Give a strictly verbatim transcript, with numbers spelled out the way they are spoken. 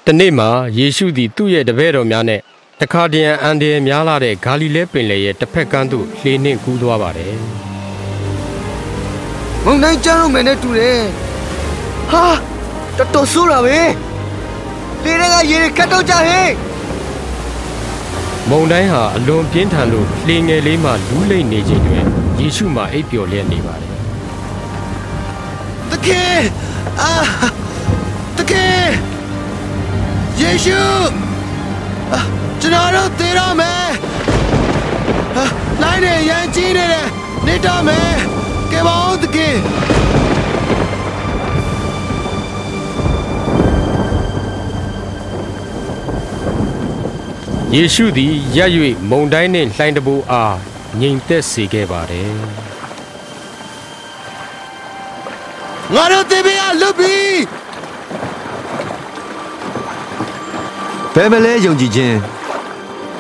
တနေ့မှာယေရှုသည်သူ့ရဲ့တပည့်တော်များနဲ့တခါတရံအန်ဒီများလာတဲ့ဂါလိလဲပင်လယ်ရဲ့တစ်ဖက်ကမ်းသို့လှေနှင့်ကူးသွားပါတယ်မုန်တိုင်းကျတော့မယ်နဲ့တူတယ်ဟာတော်တော်ဆိုးတာပဲလေတွေကရေတွေခတ်တော့ကြဟဲ့မုန်တိုင်းဟာအလွန်ပြင်းထန်လို့လှေငယ်လေးမှလူးလိမ့်နေခြင်းတွင်ယေရှုမှအိပ်ပျော်လျက်နေပါတယ်တကယ်အာတကယ်ယေရှုကျွန်တော်တို့သေတော့မယ်လိုင်းတွေရန်ကြီးနေတယ်နေတော့မယ်ကဲပါဦးတကယ်ယေရှုသည်ရပ်၍မုန်တိုင်းနှင့်လှိုင်းတဘိုးအားငြိမ်သက်စေခဲ့ပါတယ်ငါတို့သေပြီလွတ်ပြီဘယ်မလဲယုံကြည်ခြင်း